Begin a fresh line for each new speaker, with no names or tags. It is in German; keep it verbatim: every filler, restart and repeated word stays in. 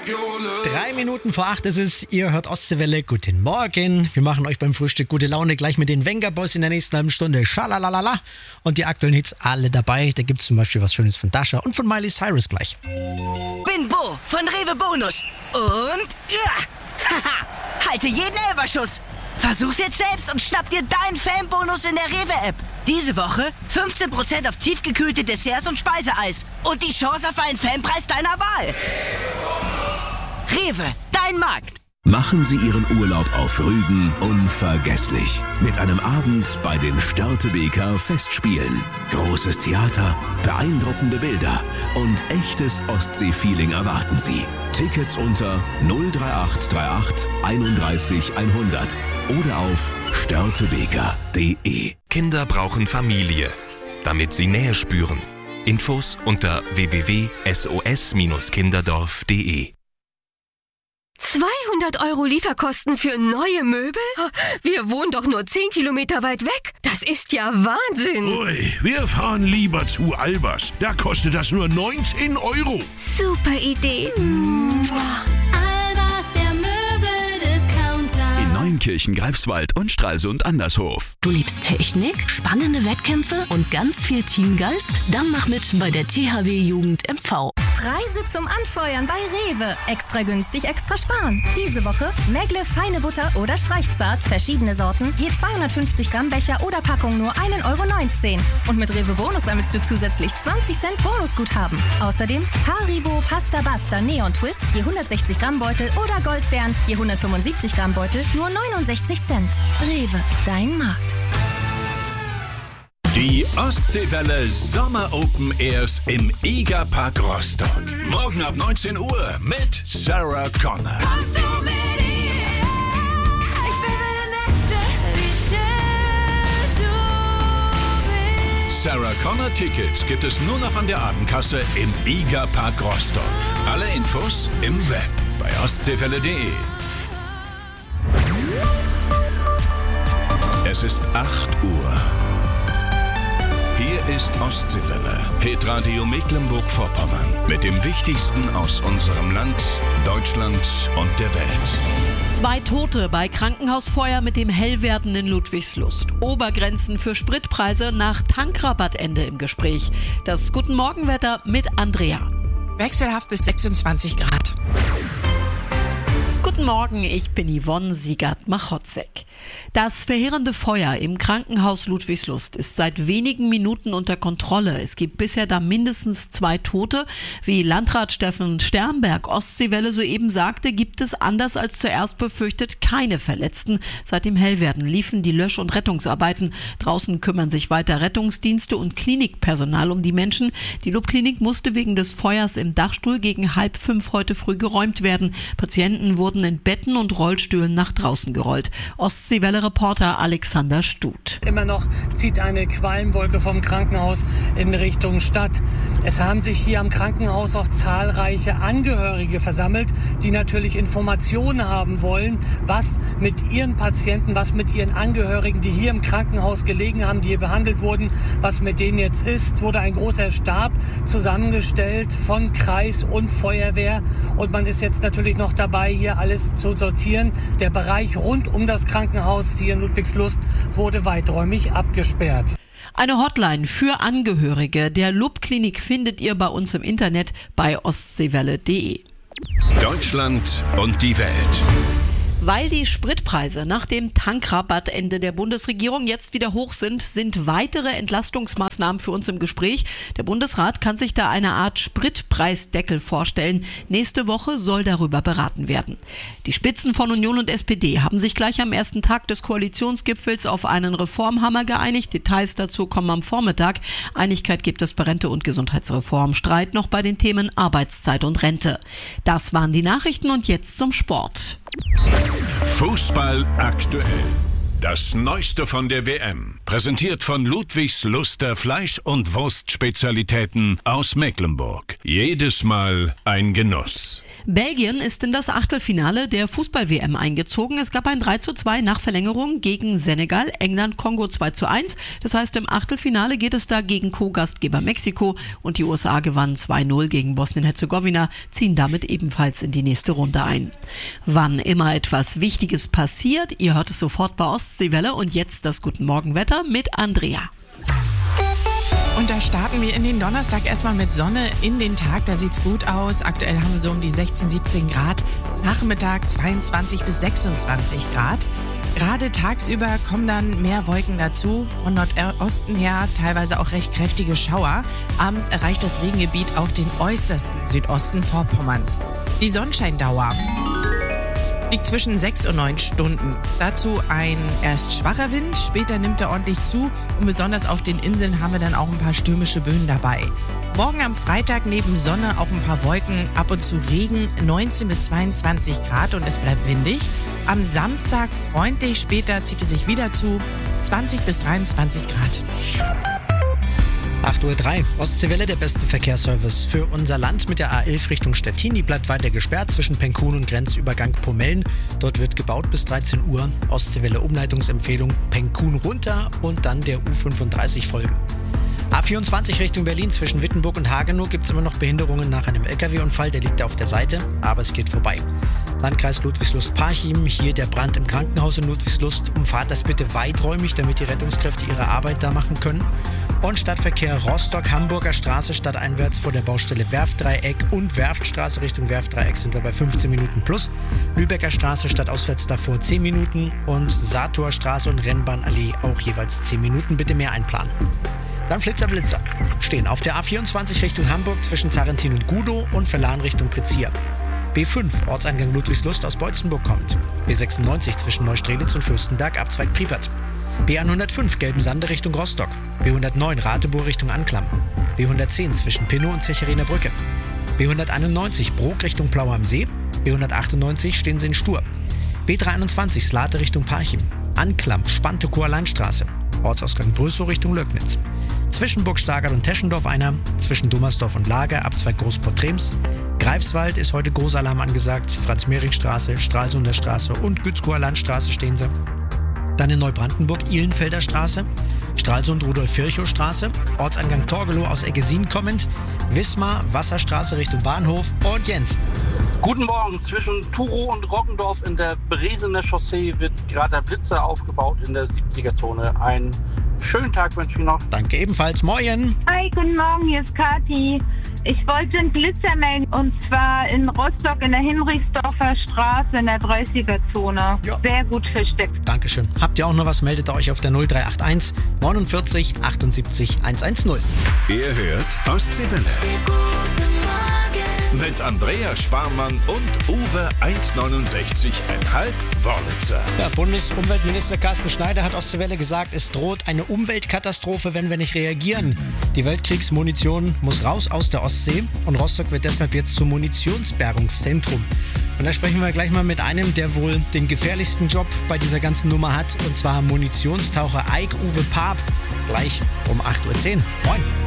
Drei Minuten vor acht ist es, ihr hört Ostseewelle, guten Morgen. Wir machen euch beim Frühstück gute Laune, gleich mit den Venga Boys in der nächsten halben Stunde. Schalalala. Und die aktuellen Hits alle dabei. Da gibt es zum Beispiel was Schönes von Dasha und von Miley Cyrus gleich.
Bin Bo von Rewe Bonus. Und ja, haha, halte jeden Elferschuss. Versuch's jetzt selbst und schnapp dir deinen Fanbonus in der Rewe-App. Diese Woche fünfzehn Prozent auf tiefgekühlte Desserts und Speiseeis. Und die Chance auf einen Fanpreis deiner Wahl. Rewe, dein Markt.
Machen Sie Ihren Urlaub auf Rügen unvergesslich. Mit einem Abend bei den Störtebeker Festspielen. Großes Theater, beeindruckende Bilder und echtes Ostsee-Feeling erwarten Sie. Tickets unter null drei acht drei acht einunddreißig hundert oder auf störtebeker punkt de.
Kinder brauchen Familie, damit sie Nähe spüren. Infos unter w w w punkt s o s Bindestrich kinderdorf punkt de.
zweihundert Euro Lieferkosten für neue Möbel? Wir wohnen doch nur zehn Kilometer weit weg. Das ist ja Wahnsinn.
Ui, wir fahren lieber zu Albers. Da kostet das nur neunzehn Euro.
Super Idee.
Albers, der Möbeldiscounter.
In Neunkirchen, Greifswald und Stralsund Andershof.
Du liebst Technik, spannende Wettkämpfe und ganz viel Teamgeist? Dann mach mit bei der T H W Jugend M V.
Preise zum Anfeuern bei Rewe. Extra günstig, extra sparen. Diese Woche Megle, feine Butter oder Streichzart, verschiedene Sorten, je zweihundertfünfzig Gramm Becher oder Packung nur ein Euro neunzehn. Und mit Rewe Bonus sammelst du zusätzlich zwanzig Cent Bonusguthaben. Außerdem Haribo, Pasta Basta, Neon Twist, je hundertsechzig Gramm Beutel oder Goldbeeren, je hundertfünfundsiebzig Gramm Beutel, nur neunundsechzig Cent. Rewe, dein Markt.
Die Ostseewelle Sommer Open Airs im Egerpark Rostock. Morgen ab neunzehn Uhr mit Sarah Connor.
Kommst du mit ihr? Ich will wieder Nächte, wie schön du bist.
Sarah Connor Tickets gibt es nur noch an der Abendkasse im Egerpark Rostock. Alle Infos im Web bei ostseewelle punkt de. Es ist acht Uhr. Hier ist Ostseewelle, Hitradio Mecklenburg-Vorpommern. Mit dem Wichtigsten aus unserem Land, Deutschland und der Welt.
Zwei Tote bei Krankenhausfeuer mit dem hellwerdenden Ludwigslust. Obergrenzen für Spritpreise nach Tankrabattende im Gespräch. Das Guten Morgenwetter mit Andrea.
Wechselhaft bis sechsundzwanzig Grad.
Guten Morgen, ich bin Yvonne Siegert-Machotzek. Das verheerende Feuer im Krankenhaus Ludwigslust ist seit wenigen Minuten unter Kontrolle. Es gibt bisher da mindestens zwei Tote. Wie Landrat Steffen Sternberg Ostseewelle soeben sagte, gibt es anders als zuerst befürchtet keine Verletzten. Seit dem Hellwerden liefen die Lösch- und Rettungsarbeiten. Draußen kümmern sich weiter Rettungsdienste und Klinikpersonal um die Menschen. Die Lobklinik musste wegen des Feuers im Dachstuhl gegen halb fünf heute früh geräumt werden. Patienten wurden in Betten und Rollstühlen nach draußen gerollt. Ostseewelle-Reporter Alexander Stut.
Immer noch zieht eine Qualmwolke vom Krankenhaus in Richtung Stadt. Es haben sich hier am Krankenhaus auch zahlreiche Angehörige versammelt, die natürlich Informationen haben wollen, was mit ihren Patienten, was mit ihren Angehörigen, die hier im Krankenhaus gelegen haben, die hier behandelt wurden, was mit denen jetzt ist. Es wurde ein großer Stab zusammengestellt von Kreis und Feuerwehr und man ist jetzt natürlich noch dabei, hier alles zu sortieren. Der Bereich rund um das Krankenhaus hier in Ludwigslust wurde weiträumig abgesperrt.
Eine Hotline für Angehörige der Lobklinik findet ihr bei uns im Internet bei ostseewelle punkt de.
Deutschland und die Welt.
Weil die Spritpreise nach dem Tankrabattende der Bundesregierung jetzt wieder hoch sind, sind weitere Entlastungsmaßnahmen für uns im Gespräch. Der Bundesrat kann sich da eine Art Spritpreisdeckel vorstellen. Nächste Woche soll darüber beraten werden. Die Spitzen von Union und S P D haben sich gleich am ersten Tag des Koalitionsgipfels auf einen Reformhammer geeinigt. Details dazu kommen am Vormittag. Einigkeit gibt es bei Rente und Gesundheitsreform. Streit noch bei den Themen Arbeitszeit und Rente. Das waren die Nachrichten und jetzt zum Sport.
Fußball aktuell. Das Neueste von der W M. Präsentiert von Ludwigsluster Fleisch- und Wurstspezialitäten aus Mecklenburg. Jedes Mal ein Genuss.
Belgien ist in das Achtelfinale der Fußball-W M eingezogen. Es gab ein drei zu zwei nach Verlängerung gegen Senegal, England, Kongo zwei zu eins. Das heißt, im Achtelfinale geht es da gegen Co-Gastgeber Mexiko und die U S A gewannen zwei null gegen Bosnien-Herzegowina, ziehen damit ebenfalls in die nächste Runde ein. Wann immer etwas Wichtiges passiert, ihr hört es sofort bei Ostseewelle und jetzt das Guten Morgen Wetter mit Andrea.
Und da starten wir in den Donnerstag erstmal mit Sonne in den Tag. Da sieht's gut aus. Aktuell haben wir so um die sechzehn, siebzehn Grad. Nachmittag zweiundzwanzig bis sechsundzwanzig Grad. Gerade tagsüber kommen dann mehr Wolken dazu. Von Nordosten her teilweise auch recht kräftige Schauer. Abends erreicht das Regengebiet auch den äußersten Südosten Vorpommerns. Die Sonnenscheindauer liegt zwischen sechs und neun Stunden. Dazu ein erst schwacher Wind, später nimmt er ordentlich zu und besonders auf den Inseln haben wir dann auch ein paar stürmische Böen dabei. Morgen am Freitag neben Sonne auch ein paar Wolken, ab und zu Regen, neunzehn bis zweiundzwanzig Grad und es bleibt windig. Am Samstag freundlich, später zieht es sich wieder zu, zwanzig bis dreiundzwanzig Grad.
acht Uhr drei, Ostseewelle, der beste Verkehrsservice für unser Land mit der A elf Richtung Stettin. Die bleibt weiter gesperrt zwischen Penkun und Grenzübergang Pomellen. Dort wird gebaut bis dreizehn Uhr. Ostseewelle Umleitungsempfehlung Penkun runter und dann der U fünfunddreißig folgen. A vierundzwanzig Richtung Berlin zwischen Wittenburg und Hagenow gibt es immer noch Behinderungen nach einem L K W-Unfall. Der liegt auf der Seite, aber es geht vorbei. Landkreis Ludwigslust-Parchim, hier der Brand im Krankenhaus in Ludwigslust. Umfahrt das bitte weiträumig, damit die Rettungskräfte ihre Arbeit da machen können. Und Stadtverkehr Rostock, Hamburger Straße stadteinwärts vor der Baustelle Werftdreieck und Werftstraße Richtung Werftdreieck sind wir bei fünfzehn Minuten plus. Lübecker Straße stadtauswärts davor zehn Minuten und Satorstraße und Rennbahnallee auch jeweils zehn Minuten. Bitte mehr einplanen. Dann Flitzer Blitzer. Stehen auf der A vierundzwanzig Richtung Hamburg zwischen Zarentin und Gudow und Verlan Richtung Prizier. B fünf, Ortseingang Ludwigslust aus Beutzenburg kommt. B sechsundneunzig zwischen Neustrelitz und Fürstenberg, Abzweig Priepert. B hundertfünf, Gelbensande Richtung Rostock. B hundertneun, Rateburg Richtung Anklam. B hundertzehn zwischen Pinnow und Zecherener Brücke. B hunderteinundneunzig, Brok Richtung Plau am See. B hundertachtundneunzig, Stehensee in Stur. B dreiundzwanzig, Slate Richtung Parchim. Anklam, Spantekower Landstraße. Ortsausgang Brüssow Richtung Lögnitz. Zwischen Burgstagert und Teschendorf einer, zwischen Dummersdorf und Lager, Abzweig Großportrems. Greifswald ist heute Großalarm angesagt, Franz-Mehring-Straße, Stralsunder Straße und Gützkower Landstraße stehen sie. Dann in Neubrandenburg Ihlenfelder Straße, Stralsund Rudolf-Virchow-Straße, Ortseingang Torgelow aus Eggesin kommend, Wismar, Wasserstraße Richtung Bahnhof und Jens.
Guten Morgen, zwischen Turow und Roggendorf in der Bresener Chaussee wird gerade der Blitzer aufgebaut in der siebziger-Zone. Einen schönen Tag wünsche ich noch.
Danke ebenfalls, moin.
Hi, guten Morgen, hier ist Kathi. Ich wollte einen Blitzer melden und zwar in Rostock in der Hinrichsdorfer Straße in der dreißiger-Zone.
Ja.
Sehr gut versteckt.
Dankeschön. Habt ihr auch noch was, meldet euch auf der null drei acht eins neunundvierzig achtundsiebzig hundertzehn.
Ihr hört Ostseewelle. Mit Andrea Sparmann und Uwe eins neunundsechzig Komma fünf Wörlitzer.
Ja, Bundesumweltminister Carsten Schneider hat Ostseewelle gesagt, es droht eine Umweltkatastrophe, wenn wir nicht reagieren. Die Weltkriegsmunition muss raus aus der Ostsee und Rostock wird deshalb jetzt zum Munitionsbergungszentrum. Und da sprechen wir gleich mal mit einem, der wohl den gefährlichsten Job bei dieser ganzen Nummer hat, und zwar Munitionstaucher Eik-Uwe Paap. Gleich um acht Uhr zehn. Moin.